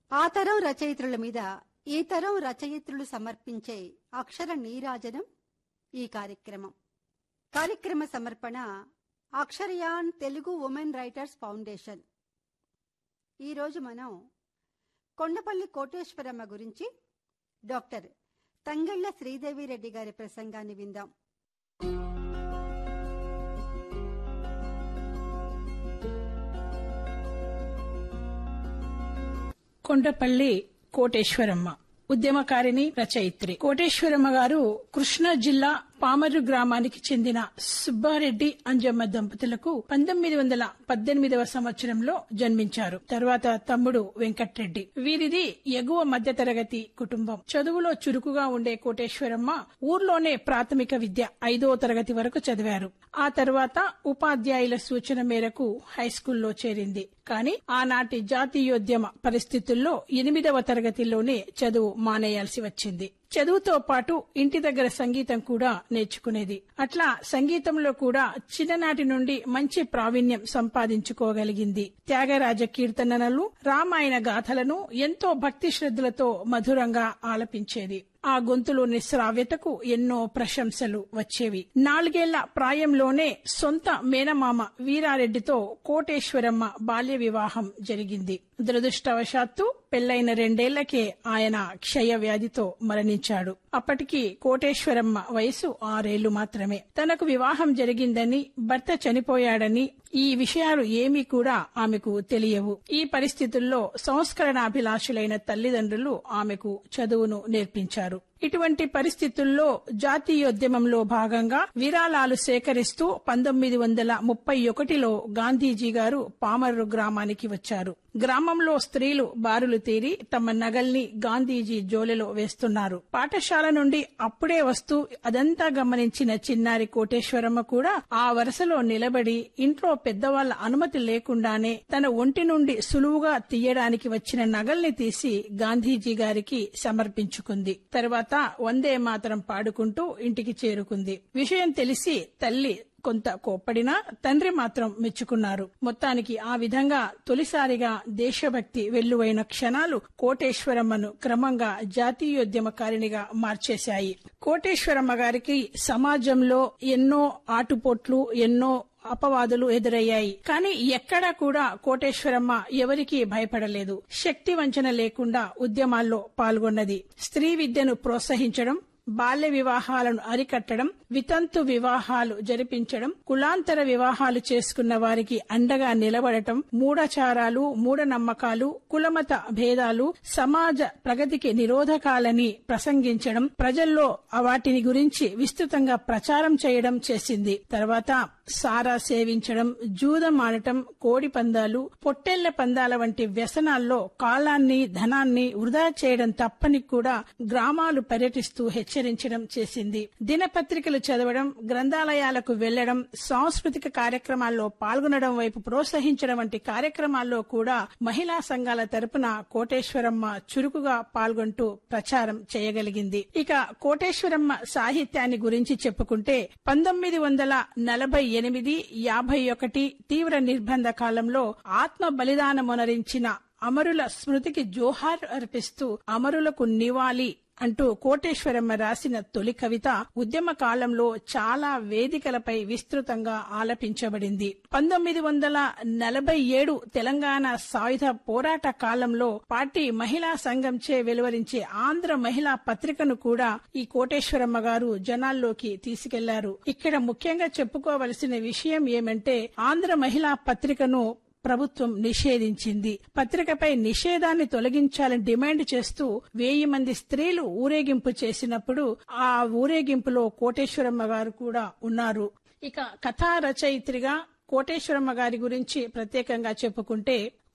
ఆ తరం రచయిత్రుల మీద ఈ తరం రచయిత్రులు సమర్పించే అక్షర నీరాజనం ఈ కార్యక్రమ సమర్పణ Aksharayan Telugu women writers foundation. ఈరోజు మనం కొండపల్లి కోటేశ్వరమ్మ గురించి డాక్టర్ తంగళ్ల శ్రీదేవి రెడ్డి గారి ప్రసంగాన్ని విందాం. కొండపల్లి కోటేశ్వరమ్మ ఉద్యమకారిణి, రచయిత్రి. కోటేశ్వరమ్మ గారు కృష్ణా జిల్లా పామర్రు గ్రామానికి చెందిన సుబ్బారెడ్డి అంజమ్మ దంపతులకు 1918వ సంవత్సరంలో జన్మించారు. తర్వాత తమ్ముడు వెంకట్రెడ్డి. వీరిది ఎగువ మధ్యతరగతి కుటుంబం. చదువులో చురుకుగా ఉండే కోటేశ్వరమ్మ ఊర్లోనే ప్రాథమిక విద్య 5వ తరగతి వరకు చదివారు. ఆ తర్వాత ఉపాధ్యాయుల సూచన మేరకు హైస్కూల్లో చేరింది. కానీ ఆనాటి జాతీయోద్యమ పరిస్థితుల్లో 8వ తరగతిలోనే చదువు మానేయాల్సి వచ్చింది. చదువుతో పాటు ఇంటి దగ్గర సంగీతం కూడా నేర్చుకునేది. అట్లా సంగీతంలో కూడా చిన్ననాటి నుండి మంచి ప్రావీణ్యం సంపాదించుకోగలిగింది. త్యాగరాజ కీర్తనలు, రామాయణ గాథలను ఎంతో భక్తి శ్రద్ధలతో మధురంగా ఆలపించేది. ఆ గొంతులోని శ్రావ్యతకు ఎన్నో ప్రశంసలు వచ్చేవి. 4 ఏళ్ల ప్రాయంలోనే సొంత మేనమామ వీరారెడ్డితో కోటేశ్వరమ్మ బాల్య వివాహం జరిగింది. దురదృష్టవశాత్తు పెళ్లైన 2 ఏళ్లకే ఆయన క్షయ వ్యాధితో మరణించాడు. అప్పటికి కోటేశ్వరమ్మ వయసు 6 ఏళ్లు మాత్రమే. తనకు వివాహం జరిగిందని, భర్త చనిపోయాడని ఈ విషయాలు ఏమీ కూడా ఆమెకు తెలియవు. ఈ పరిస్థితుల్లో సంస్కరణాభిలాషులైన తల్లిదండ్రులు ఆమెకు చదువును నేర్పించారు. ఇటువంటి పరిస్థితుల్లో జాతీయోద్యమంలో భాగంగా విరాళాలు సేకరిస్తూ 1931లో గాంధీజీ గారు పామర్రు గ్రామానికి వచ్చారు. గ్రామంలో స్త్రీలు బారులు తీరి తమ నగల్ని గాంధీజీ జోలెలో వేస్తున్నారు. పాఠశాల నుండి అప్పుడే వస్తూ అదంతా గమనించిన చిన్నారి కోటేశ్వరమ్మ కూడా ఆ వరుసలో నిలబడి ఇంట్లో పెద్దవాళ్ల అనుమతి లేకుండానే తన ఒంటి నుండి సులువుగా తీయడానికి వచ్చిన నగల్ని తీసి గాంధీజీ గారికి సమర్పించుకుంది. తర్వాత వందే మాతరం పాడుకుంటూ ఇంటికి చేరుకుంది. విషయం తెలిసి తల్లి కొంత కోప్పడినా తండ్రి మాత్రం మెచ్చుకున్నారు. మొత్తానికి ఆ విధంగా తొలిసారిగా దేశభక్తి వెల్లువైన క్షణాలు కోటేశ్వరమ్మను క్రమంగా జాతీయోద్యమకారిణిగా మార్చేశాయి. కోటేశ్వరమ్మ గారికి సమాజంలో ఎన్నో ఆటుపోట్లు, ఎన్నో అపవాదులు ఎదురయ్యాయి. కానీ ఎక్కడా కూడా కోటేశ్వరమ్మ ఎవరికీ భయపడలేదు. శక్తి వంచన లేకుండా ఉద్యమాల్లో పాల్గొన్నది. స్త్రీ విద్యను ప్రోత్సహించడం, బాల్య వివాహాలను అరికట్టడం, వితంతు వివాహాలు జరిపించడం, కులాంతర వివాహాలు చేసుకున్న వారికి అండగా నిలబడటం, మూఢాచారాలు, మూఢనమ్మకాలు, కులమత భేదాలు సమాజ ప్రగతికి నిరోధకాలని ప్రసంగించడం, ప్రజల్లో వాటిని గురించి విస్తృతంగా ప్రచారం చేయడం చేసింది. తర్వాత సారా సేవించడం, జూదం ఆడటం, కోడి పందాలు, పొట్టేళ్ల పందాల వంటి వ్యసనాల్లో కాలాన్ని, ధనాన్ని వృధా చేయడం తప్పని కూడా గ్రామాలు పర్యటిస్తూ హెచ్చరించడం చేసింది. దినపత్రికలు చదవడం, గ్రంథాలయాలకు వెళ్లడం, సాంస్కృతిక కార్యక్రమాల్లో పాల్గొనడం వైపు ప్రోత్సహించడం వంటి కార్యక్రమాల్లో కూడా మహిళా సంఘాల తరపున కోటేశ్వరమ్మ చురుకుగా పాల్గొంటూ ప్రచారం చేయగలిగింది. ఇక కోటేశ్వరమ్మ సాహిత్యాన్ని గురించి చెప్పుకుంటే 1948-51 తీవ్ర నిర్బంధ కాలంలో ఆత్మ బలిదానమునరించిన అమరుల స్మృతికి జోహార్ అర్పిస్తూ అమరులకు నివాళి అంటూ కోటేశ్వరమ్మ రాసిన తొలి కవిత ఉద్యమ కాలంలో చాలా వేదికలపై విస్తృతంగా ఆలపించబడింది. 1947 తెలంగాణ సాయుధ పోరాట కాలంలో పార్టీ మహిళా సంఘంచే వెలువరించే ఆంధ్ర మహిళా పత్రికను కూడా ఈ కోటేశ్వరమ్మ గారు జనాల్లోకి తీసుకెళ్లారు. ఇక్కడ ముఖ్యంగా చెప్పుకోవలసిన విషయం ఏమంటే ఆంధ్ర మహిళా పత్రికను ప్రభుత్వం నిషేధించింది. పత్రికపై నిషేధాన్ని తొలగించాలని డిమాండ్ చేస్తూ 1000 మంది స్త్రీలు ఊరేగింపు చేసినప్పుడు ఆ ఊరేగింపులో కోటేశ్వరమ్మ గారు కూడా ఉన్నారు. ఇక కథా రచయిత్రిగా కోటేశ్వరమ్మ గారి గురించి ప్రత్యేకంగా చెప్పుకుంటే